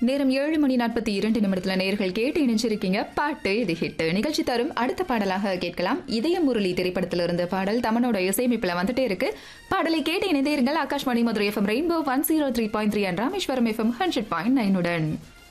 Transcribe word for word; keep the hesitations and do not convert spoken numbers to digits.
நேரம் ஏழு மணி நாற்பத்தி இரண்டு நிமிடத்துல நேர்கள் கேட்டு இணைஞ்சிருக்கீங்க பாட்டு இது ஹிட் நிகழ்ச்சி தரும் அடுத்த பாடலாக கேட்கலாம். இதய முரளி திரைப்படத்தில் இருந்த பாடல் தமனோட இசையமைப்புல வந்துட்டே இருக்கு. பாடலை கேட்டு இணைந்தே இருங்கள். Akashvani Madurai FM rainbow one zero three point three and Rameswaram FM hundred point nine உடன்.